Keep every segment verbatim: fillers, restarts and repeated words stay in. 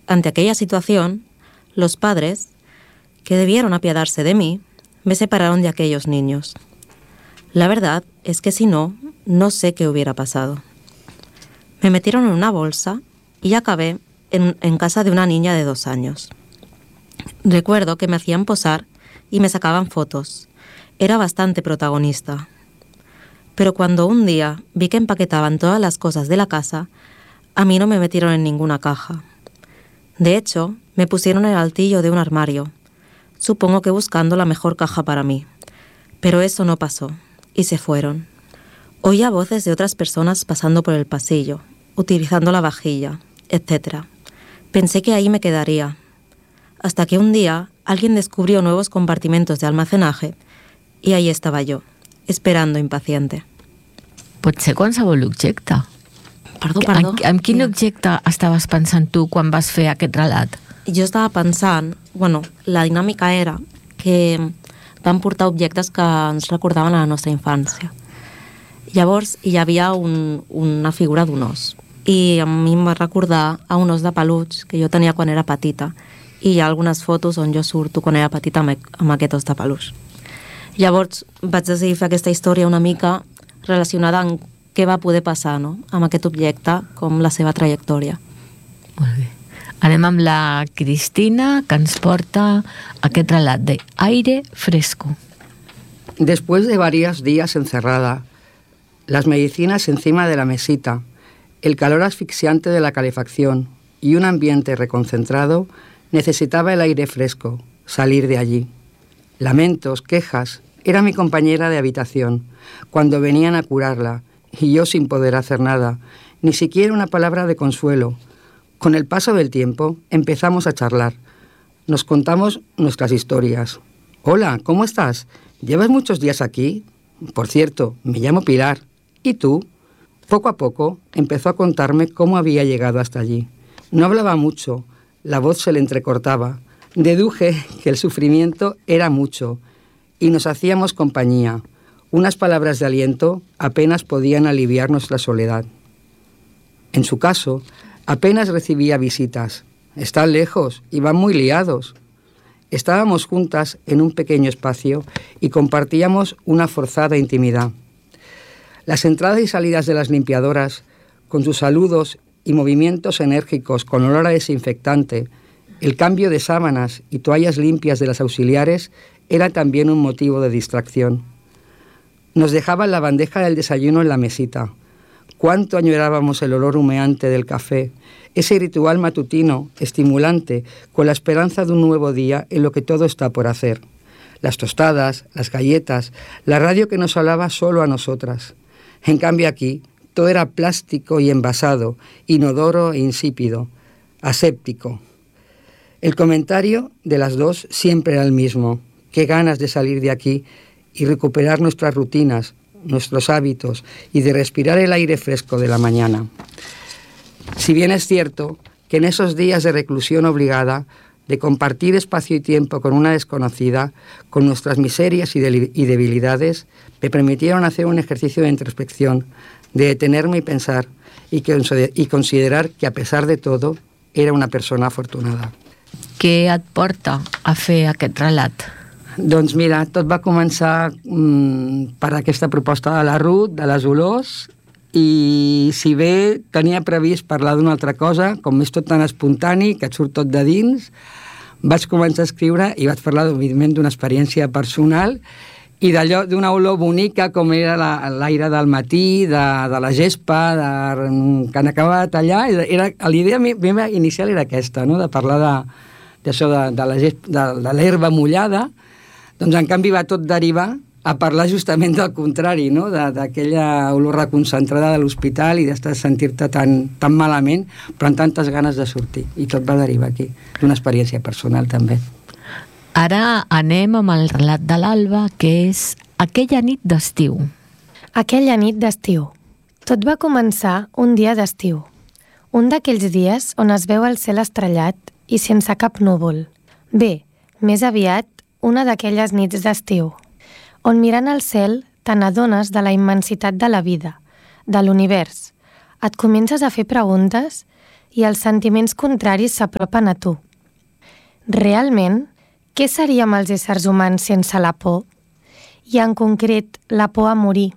Ante aquella situación, los padres, que debieron apiadarse de mí, me separaron de aquellos niños. La verdad es que si no, no sé qué hubiera pasado. Me metieron en una bolsa y acabé en, en casa de una niña de dos años. Recuerdo que me hacían posar y me sacaban fotos. Era bastante protagonista. Pero cuando un día vi que empaquetaban todas las cosas de la casa, a mí no me metieron en ninguna caja. De hecho, me pusieron en el altillo de un armario, supongo que buscando la mejor caja para mí. Pero eso no pasó, y se fueron. Oía voces de otras personas pasando por el pasillo, utilizando la vajilla, etcétera. Pensé que ahí me quedaría, hasta que un día alguien descubrió nuevos compartimentos de almacenaje i ahí estava jo, esperando impaciente. Pot ser qualsevol objecte. Perdó, perdó. En, en quin objecte estaves pensant tu quan vas fer aquest relat? Jo estava pensant, bueno, la dinàmica era que vam portar objectes que ens recordaven a la nostra infància. Llavors hi havia un, una figura d'un os i a mi em va recordar a un os de peluig que jo tenia quan era petita i hi ha algunes fotos on jo surto quan era petita amb, amb aquest os de peluix. Llavors vaig decidir fer aquesta història una mica relacionada amb què va poder passar, no?, amb aquest objecte, com la seva trajectòria. Molt bé. Anem amb la Cristina, que ens porta aquest relat de Aire Fresco. Después de varios días encerrada, las medicinas encima de la mesita, el calor asfixiante de la calefacción y un ambiente reconcentrado, necesitaba el aire fresco, salir de allí. Lamentos, quejas, era mi compañera de habitación, cuando venían a curarla, y yo sin poder hacer nada, ni siquiera una palabra de consuelo. Con el paso del tiempo empezamos a charlar. Nos contamos nuestras historias. Hola, ¿cómo estás? ¿Llevas muchos días aquí? Por cierto, me llamo Pilar. ¿Y tú? Poco a poco empezó a contarme cómo había llegado hasta allí. No hablaba mucho, la voz se le entrecortaba. Deduje que el sufrimiento era mucho y nos hacíamos compañía. Unas palabras de aliento apenas podían aliviar nuestra soledad. En su caso, apenas recibía visitas. Están lejos y van muy liados. Estábamos juntas en un pequeño espacio y compartíamos una forzada intimidad. Las entradas y salidas de las limpiadoras, con sus saludos y movimientos enérgicos con olor a desinfectante, el cambio de sábanas y toallas limpias de las auxiliares era también un motivo de distracción. Nos dejaban la bandeja del desayuno en la mesita. Cuánto añorábamos el olor humeante del café, ese ritual matutino, estimulante, con la esperanza de un nuevo día en lo que todo está por hacer. Las tostadas, las galletas, la radio que nos hablaba solo a nosotras. En cambio aquí, todo era plástico y envasado, inodoro e insípido, aséptico. El comentario de las dos siempre era el mismo. Qué ganas de salir de aquí y recuperar nuestras rutinas, nuestros hábitos y de respirar el aire fresco de la mañana. Si bien es cierto que en esos días de reclusión obligada, de compartir espacio y tiempo con una desconocida, con nuestras miserias y, de- y debilidades, me permitieron hacer un ejercicio de introspección, de detenerme y pensar, y, que, y considerar que a pesar de todo, era una persona afortunada. Què et porta a fer aquest relat? Doncs mira, tot va començar mmm, per aquesta proposta de la Ruth, de les olors, i si bé tenia previst parlar d'una altra cosa, com és tot tan espontani, que et surt tot de dins, vaig començar a escriure i vaig parlar, evidentment, d'una experiència personal i d'allò, d'una olor bonica com era la, l'aire del matí, de, de la gespa, de, que han acabat allà. Era, l'idea meva inicial era aquesta, no?, de parlar de, d'això de, de, la gespa, de, de l'herba mullada. Doncs, en canvi, va tot derivar a parlar justament del contrari, no?, de, d'aquella olor reconcentrada de l'hospital i d'estar sentir-te tan, tan malament, però amb tantes ganes de sortir. I tot va derivar aquí, d'una experiència personal també. Ara anem amb el relat de l'Alba, que és Aquella nit d'estiu. Aquella nit d'estiu. Tot va començar un dia d'estiu. Un d'aquells dies on es veu el cel estrellat i sense cap núvol. Bé, més aviat, una d'aquelles nits d'estiu, on mirant el cel te n'adones de la immensitat de la vida, de l'univers. Et comences a fer preguntes i els sentiments contraris s'apropen a tu. Realment, què seríem els éssers humans sense la por? I en concret, la por a morir,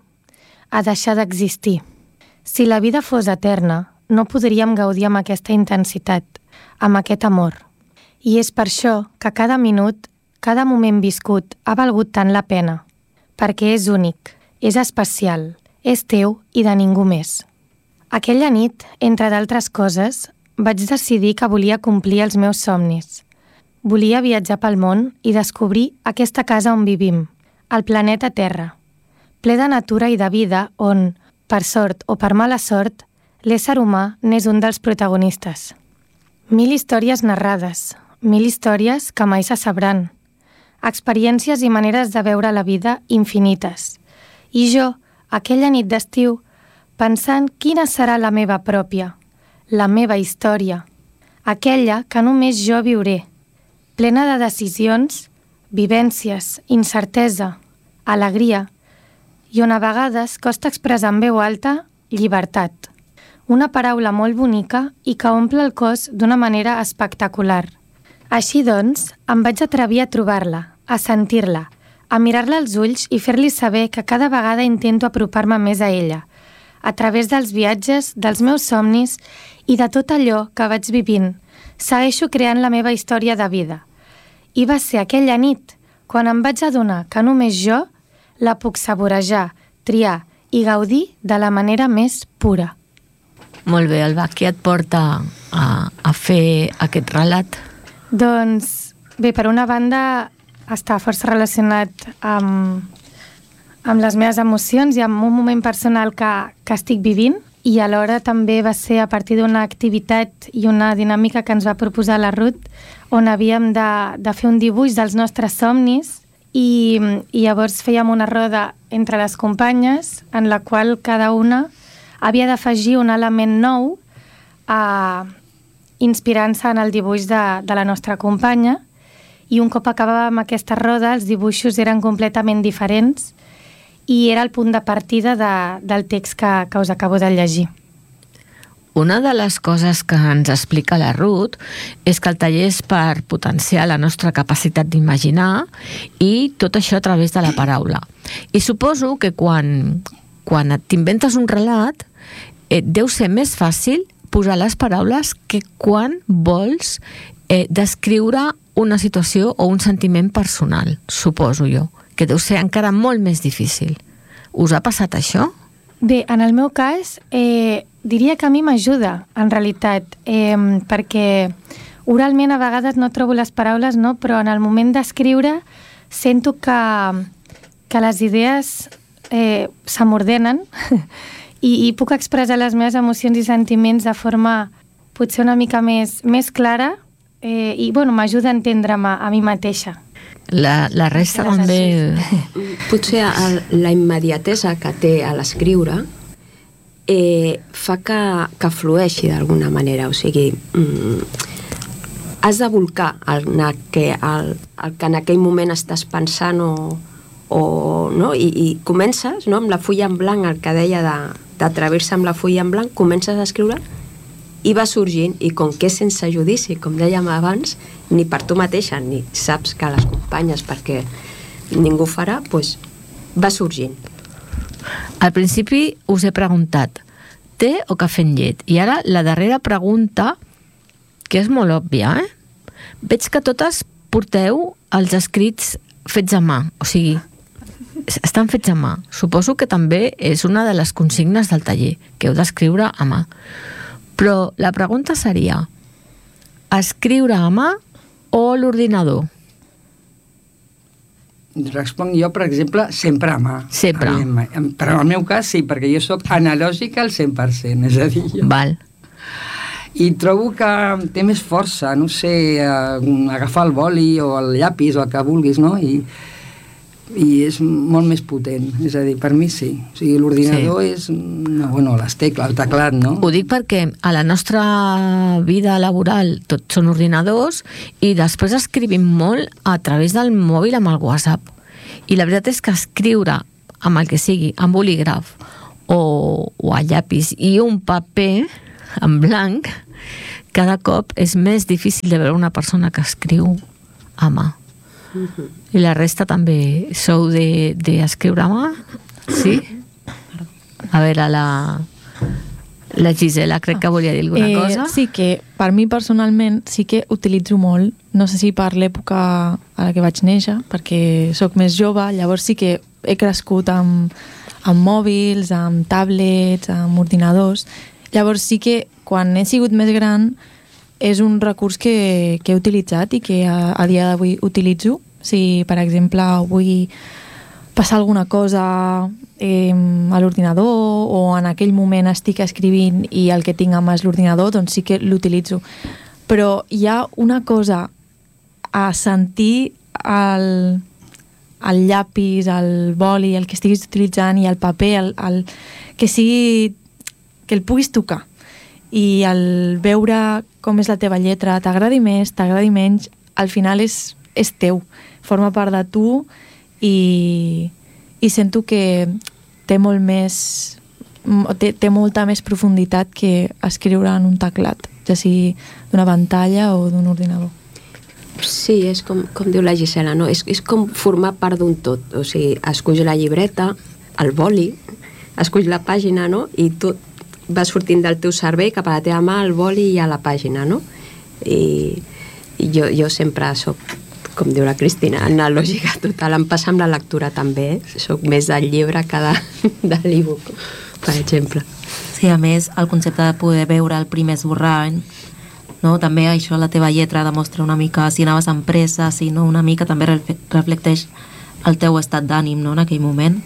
a deixar d'existir. Si la vida fos eterna, no podríem gaudir amb aquesta intensitat, amb aquest amor. I és per això que cada minut, cada moment viscut ha valgut tant la pena, perquè és únic, és especial, és teu i de ningú més. Aquella nit, entre d'altres coses, vaig decidir que volia complir els meus somnis. Volia viatjar pel món i descobrir aquesta casa on vivim, el planeta Terra, ple de natura i de vida on, per sort o per mala sort, l'ésser humà n'és un dels protagonistes. Mil històries narrades, mil històries que mai se sabran, experiències i maneres de veure la vida infinites. I jo, aquella nit d'estiu, pensant quina serà la meva pròpia, la meva història, aquella que només jo viuré, plena de decisions, vivències, incertesa, alegria, i on a vegades costa expressar en veu alta llibertat. Una paraula molt bonica i que omple el cos d'una manera espectacular. Així doncs, em vaig atrevir a trobar-la, a sentir-la, a mirar-la als ulls i fer-li saber que cada vegada intento apropar-me més a ella, a través dels viatges, dels meus somnis i de tot allò que vaig vivint. Segueixo creant la meva història de vida. I va ser aquella nit quan em vaig adonar que només jo la puc saborejar, triar i gaudir de la manera més pura. Molt bé, Alba, què et porta a, a fer aquest relat? Doncs, bé, per una banda està força relacionat amb, amb les meves emocions i amb un moment personal que, que estic vivint, i alhora també va ser a partir d'una activitat i una dinàmica que ens va proposar la Ruth, on havíem de, de fer un dibuix dels nostres somnis i, i llavors fèiem una roda entre les companyes en la qual cada una havia d'afegir un element nou eh, inspirant-se en el dibuix de, de la nostra companya, i un cop acabàvem aquesta roda els dibuixos eren completament diferents i era el punt de partida de, del text que, que us acabo de llegir. Una de les coses que ens explica la Ruth és que el taller és per potenciar la nostra capacitat d'imaginar i tot això a través de la paraula. I suposo que quan, quan t'inventes un relat eh, deu ser més fàcil posar les paraules que quan vols eh, descriure una situació o un sentiment personal, suposo jo, que deu ser encara molt més difícil. Us ha passat això? Bé, en el meu cas, eh, diria que a mi m'ajuda, en realitat, eh, perquè oralment a vegades no trobo les paraules, no? Però en el moment d'escriure sento que, que les idees eh, se m'ordenen i, i puc expressar les meves emocions i sentiments de forma potser una mica més, més clara eh, i bueno, m'ajuda a entendre'm a, a mi mateixa. La, la resta també... Potser el, la immediatesa que té a l'escriure eh, fa que, que flueixi d'alguna manera, o sigui mm, has de volcar el, el, que, el, el que en aquell moment estàs pensant o, o, no? I, i comences, no? Amb la fulla en blanc, el que deia d'atrevir-se amb la fulla en blanc, comences a escriure i va sorgint, i com que és sense judici, com dèiem abans, ni per tu mateixa, ni saps que les companyes, perquè ningú farà, doncs va sorgint. Al principi us he preguntat té o cafè amb llet? I ara la darrera pregunta, que és molt òbvia, eh? Veig que totes porteu els escrits fets a mà, o sigui, estan fets a mà. Suposo que també és una de les consignes del taller, que heu d'escriure a mà. Però la pregunta seria, escriure a mà o l'ordinador? Responc jo, per exemple, sempre a mà. Sempre. Però en el meu cas sí, perquè jo sóc analògica al cent per cent, és a dir, jo. Val. I trobo que té més força, no sé, agafar el boli o el llapis o el que vulguis, no? I, i és molt més potent, és a dir, per mi sí. O sigui, l'ordinador sí. És, no, bueno, les tecles, el teclat, no? Ho dic perquè a la nostra vida laboral tots són ordinadors i després escrivim molt a través del mòbil amb el WhatsApp. I la veritat és que escriure amb el que sigui, amb bolígraf o, o a llapis i un paper, en blanc, cada cop és més difícil de veure una persona que escriu a mà. Uh-huh. I la resta també sou d'escriure de, de a mà? Sí? A veure, la, la Gisela crec que volia dir alguna eh, cosa. Sí, que per mi personalment sí que utilitzo molt, no sé si per l'època a la que vaig néixer, perquè sóc més jove, llavors sí que he crescut amb, amb mòbils, amb tablets, amb ordinadors. Llavors sí que quan he sigut més gran és un recurs que, que he utilitzat i que a, a dia d'avui utilitzo. Si, per exemple, vull passar alguna cosa eh, a l'ordinador o en aquell moment estic escrivint i el que tinc a mà és l'ordinador, doncs sí que l'utilitzo. Però hi ha una cosa a sentir el, el llapis, el boli, el que estiguis utilitzant i el paper, el, el, que sigui que el puguis tocar i el veure com és la teva lletra, t'agradi més, t'agradi menys, al final és, és teu, forma part de tu i, i sento que té molt més té, té molta més profunditat que escriure en un teclat, ja sigui d'una pantalla o d'un ordinador. Sí, és com, com diu la Gisela, no? És, és com formar part d'un tot, o sigui, esculls la llibreta, el boli, esculls la pàgina, no? I tu va sortint del teu cervell cap a la teva mà, el boli i a la pàgina, no? I, i jo, jo sempre soc, com diu la Cristina, analògica total. Em passa amb la lectura també, eh? Soc més del llibre que de, de l'e-book, per exemple. Sí, a més, el concepte de poder veure el primer esborrany, no? També això, la teva lletra demostra una mica si anaves amb pressa, si no, una mica també reflecteix el teu estat d'ànim, no?, en aquell moment.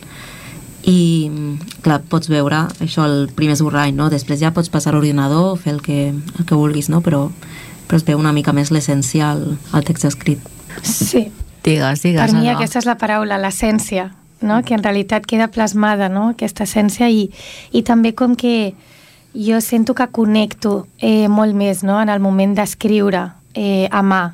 I, clar, pots veure això, el primer esborrany, no? Després ja pots passar a l'ordinador, fer el que, el que vulguis, no? Però, però es veu una mica més l'essencial al text escrit. Sí. Digues, digues. Per mi Anna. aquesta és la paraula, l'essència, no? Que en realitat queda plasmada, no? Aquesta essència i, i també com que jo sento que connecto eh, molt més, no? En el moment d'escriure eh, a mà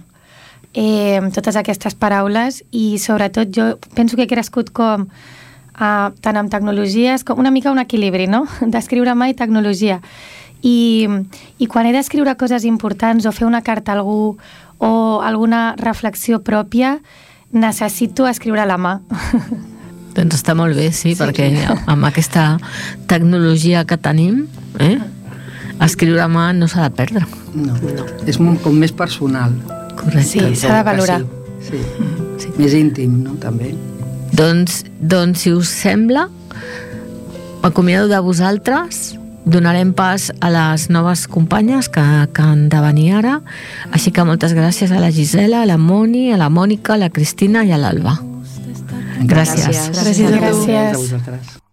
eh, totes aquestes paraules i sobretot jo penso que he crescut com Uh, tant amb tecnologies, com una mica un equilibri, no? D'escriure mà i tecnologia. I, i quan he d'escriure coses importants o fer una carta a algú o alguna reflexió pròpia, necessito escriure a la mà. Doncs està molt bé, sí, sí, perquè amb aquesta tecnologia que tenim, eh, escriure a mà no s'ha de perdre. No, no. És molt, com més personal. Correcte. Sí, s'ha de valorar. Sí. Sí. Més íntim, no?, també. Doncs, doncs, si us sembla, m'acomiado de vosaltres, donarem pas a les noves companyes que, que han de venir ara, així que moltes gràcies a la Gisela, a la Moni, a la Mònica, a la Cristina i a l'Alba. Gràcies. Gràcies. Gràcies. Gràcies a vosaltres.